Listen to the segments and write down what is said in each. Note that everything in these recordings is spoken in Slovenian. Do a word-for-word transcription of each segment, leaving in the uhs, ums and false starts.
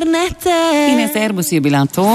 internete. Ines Airbus je bila to.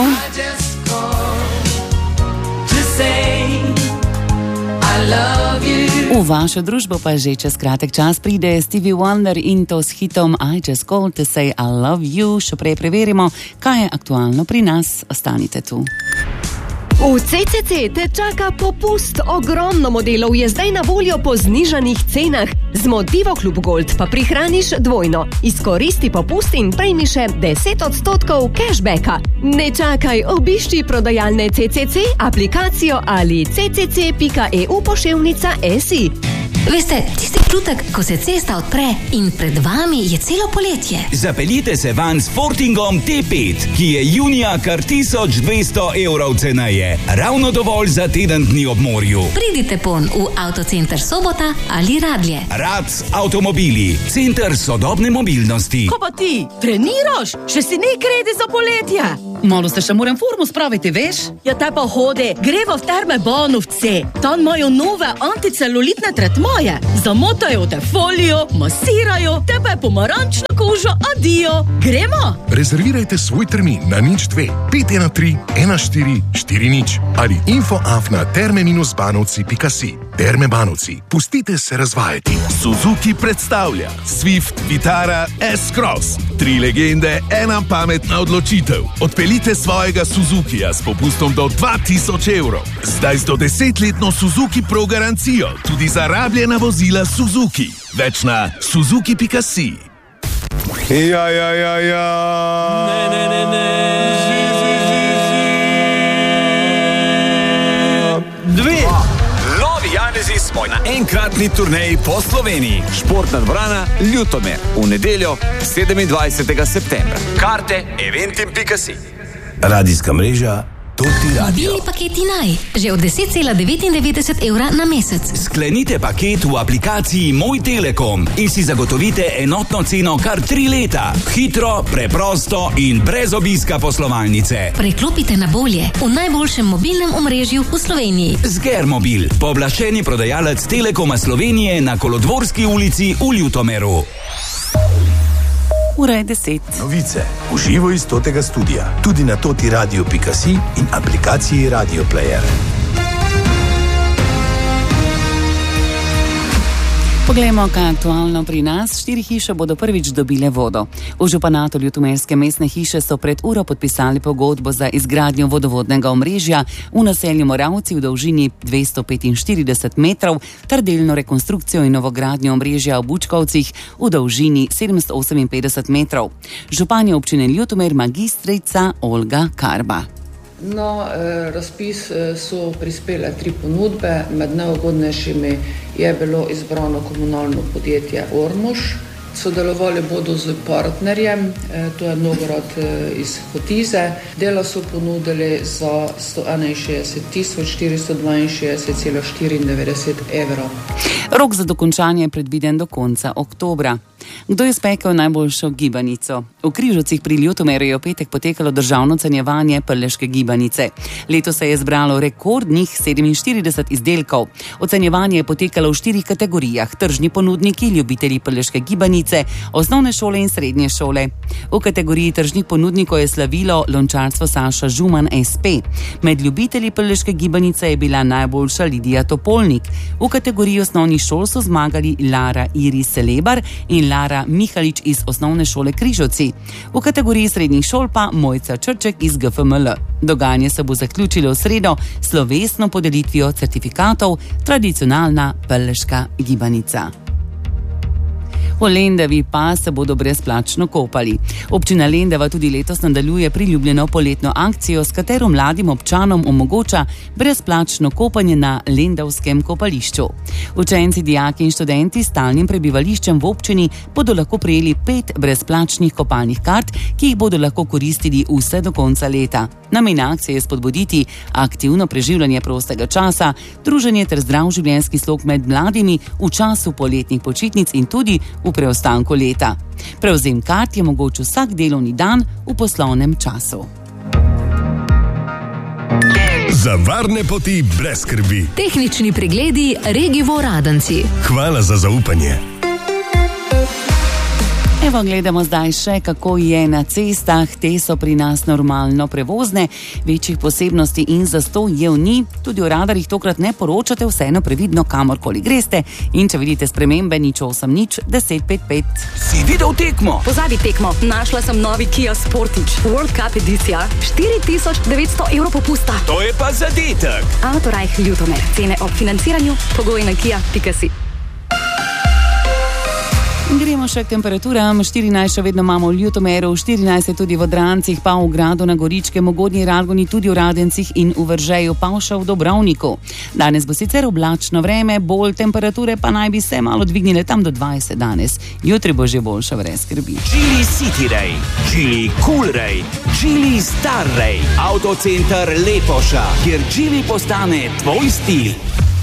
V vašo družbo pa že čez kratek čas pride Stevie Wonder in to s hitom I Just Called to Say I Love You. Še prej preverimo, kaj je aktualno pri nas. Ostanite tu. V C C C te čaka popust. Ogromno modelov je zdaj na voljo po znižanih cenah. Z Motivo Klub Gold pa prihraniš dvojno. Izkoristi popust in prejmi še deset odstotkov cashbacka. Ne čakaj, obišči prodajalne C C C, aplikacijo ali c c c pika e u poševnica si. Veste, tisti občutek, ko se cesta odpre in pred vami je celo poletje. Zapeljite se van s Fortingom T pet, ki je junija kar tisoč dvesto evrov ceneje. Ravno dovolj za teden dni ob morju. Pridite pon v Avtocenter Sobota ali Radlje. Rac avtomobili, center sodobne mobilnosti. Ko pa ti treniraš, še si nek redi za poletje. Malo se še moram formu spraviti, veš? Ja, te pa hodi, greva v Terme Banovce. Tam imajo nove anticelulitne tretmaje. Zamotajo te folijo, masirajo, tebe pomarančna koža, adijo. Gremo? Rezervirajte svoj termin na nič dve, pet ena tri, ena štiri, štiri nič ali info afna terme banovci pika si. Terme Banovci, pustite se razvajati. Suzuki predstavlja Swift Vitara S-Cross. Tri legende, ena pametna odločitev. Odpeljite svojega Suzukija s popustom do dva tisoč evrov. Zdaj z do desetletno Suzuki Pro garancijo, tudi za rabljena vozila Suzuki. Več na suzuki pika si. Ja, ja, ja, ja. Ne, ne, ne, ne. Zi, zi, zi, zi. Dve. Novi Janezi smo na enkratni turneji po Sloveniji. Športna dvorana Ljutomer. V nedeljo sedemindvajsetega septembra. Karte eventim pika si. Radijska mreža Toti Radio. Mobilni paketi naj, že od deset cela devetindevetdeset evra na mesec. Sklenite paket v aplikaciji Moj Telekom in si zagotovite enotno ceno kar tri leta. Hitro, preprosto in brez obiska poslovalnice. Preklopite na bolje v najboljšem mobilnem omrežju v Sloveniji. Zgermobil, pooblaščeni prodajalec Telekoma Slovenije na Kolodvorski ulici v Ljutomeru. Ura je deset. Novice v živo iz Totega studia, tudi na toti radio pika si in aplikaciji Radio Player. Poglejmo, kaj je aktualno pri nas. Štiri hiše bodo prvič dobile vodo. V županatu Ljutomerske mestne hiše so pred uro podpisali pogodbo za izgradnjo vodovodnega omrežja v naselju Moravci v dolžini dvesto petinštirideset metrov ter delno rekonstrukcijo in novogradnjo omrežja v Bučkovcih v dolžini sedemsto oseminpetdeset metrov. Županja občine Ljutomer magistrica Olga Karba. Na eh, razpis eh, so prispele tri ponudbe, med najugodnejšimi je bilo izbrano komunalno podjetje Ormož. Sodelovali bodo z partnerjem, eh, to je Novgrad eh, iz Hotize. Dela so ponudili za sto enainšestdeset tisoč štiristo dvainšestdeset cela štiriindevetdeset evrov. Rok za dokončanje je predviden do konca oktobra. Kdo je spekel najboljšo gibanico? V Križovcih pri Ljutomeru je v petek potekalo državno ocenjevanje prleške gibanice. Letos se je zbralo rekordnih sedeminštirideset izdelkov. Ocenjevanje je potekalo v štirih kategorijah: tržni ponudniki, ljubitelji prleške gibanice, osnovne šole in srednje šole. V kategoriji tržnih ponudnikov je slavilo lončarstvo Saša Žuman es pe. Med ljubitelji prleške gibanice je bila najboljša Lidija Topolnik. V kategoriji osnovnih šol so zmagali Lara Iris Selebar in Lara Mihalič iz osnovne šole Križovci. V kategoriji srednjih šol pa Mojca Črček iz ge ef em el. Dogajanje se bo zaključilo v sredo s slovesno podelitvijo certifikatov tradicionalna prleška gibanica. V Lendavi pa se bodo brezplačno kopali. Občina Lendava tudi letos nadaljuje priljubljeno poletno akcijo, s katero mladim občanom omogoča brezplačno kopanje na lendavskem kopališču. Učenci, dijaki in študenti s stalnim prebivališčem v občini bodo lahko prejeli pet brezplačnih kopalnih kart, ki jih bodo lahko koristili vse do konca leta. Namen akcije je spodbuditi aktivno preživljanje prostega časa, druženje ter zdrav življenjski slog med mladimi v času poletnih počitnic in tudi v preostanku leta. Prevzem kart je mogoč vsak delovni dan v poslovnem času. Za varne poti brez skrbi. Tehnični pregledi Regivo Radenci. Hvala za zaupanje. Evo, gledamo zdaj še, kako je na cestah. Te so pri nas normalno prevozne, večjih posebnosti in zastojev ni. Tudi o radarjih tokrat ne poročate, vseeno previdno kamorkoli greste. In če vidite spremembe, nič osem nič deset pet pet. Si videl tekmo? Pozabi tekmo, našla sem novi Kia Sportage World Cup edicija. štiri tisoč devetsto evrov popusta. To je pa zadetek. Autorajh Ljutomer. Cene ob financiranju, pogoji na kia pika si. Gremo še k temperaturam. štirinajst še vedno imamo v Ljutomeru, štirinajst je tudi v Drancih, pa v Gradu na Goričkem, v Gornji Radgoni, tudi v Radencih in v Veržeju, pa še v Dobrovniku. Danes bo sicer oblačno vreme, bolj temperature pa naj bi se malo dvignile tam do dvajset danes. Jutri bo že boljša, brez skrbi. Geely City Ray, Geely Cool Ray, Geely Star Ray, Autocenter Lepoša, kjer Geely postane tvoj stil.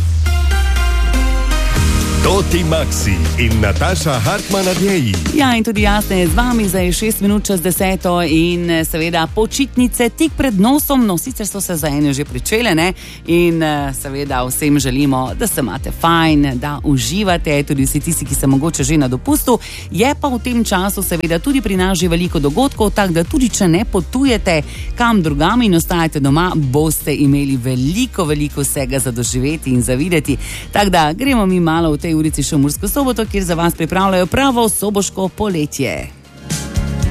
Toti Maxi in Nataša Hartman Adjeji. Ja, in tudi jasne je z vami, zdaj je šest minut čez deseto in seveda počitnice tik pred nosom, no sicer so se za ene že pričele, ne? In seveda vsem želimo, da se imate fajn, da uživate, tudi vsi tisti, ki se mogoče že na dopustu. Je pa v tem času seveda tudi pri nas že veliko dogodkov, tako da tudi če ne potujete kam drugam in ostajate doma, boste imeli veliko, veliko vsega za doživeti in za videti. Tako da gremo mi malo v tej urici še v Mursko Soboto, kjer za vas pripravljajo pravo soboško poletje.